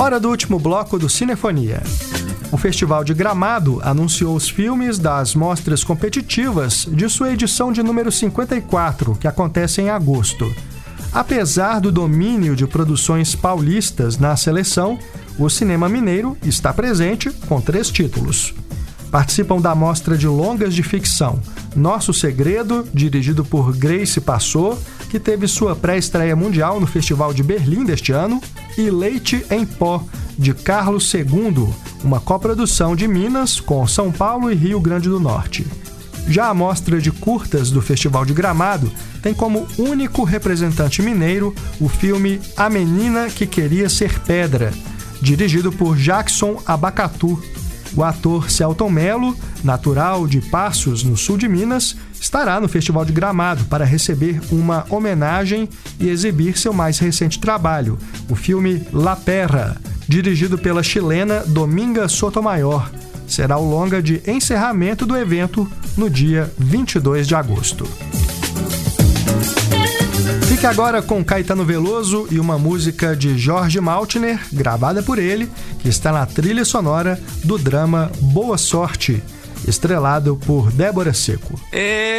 Hora do último bloco do Cinefonia. O Festival de Gramado anunciou os filmes das mostras competitivas de sua edição de número 54, que acontece em agosto. Apesar do domínio de produções paulistas na seleção, o cinema mineiro está presente com 3 títulos. Participam da mostra de longas de ficção Nosso Segredo, dirigido por Grace Passot, que teve sua pré-estreia mundial no Festival de Berlim deste ano, e Leite em Pó, de Carlos II, uma coprodução de Minas com São Paulo e Rio Grande do Norte. Já a mostra de curtas do Festival de Gramado tem como único representante mineiro o filme A Menina que Queria Ser Pedra, dirigido por Jackson Abacatu. O ator Celton Mello, natural de Passos, no sul de Minas, estará no Festival de Gramado para receber uma homenagem e exibir seu mais recente trabalho, o filme La Perra, dirigido pela chilena Dominga Sotomayor. Será o longa de encerramento do evento no dia 22 de agosto. Fique agora com Caetano Veloso e uma música de Jorge Maltner, gravada por ele, que está na trilha sonora do drama Boa Sorte, estrelado por Débora Seco.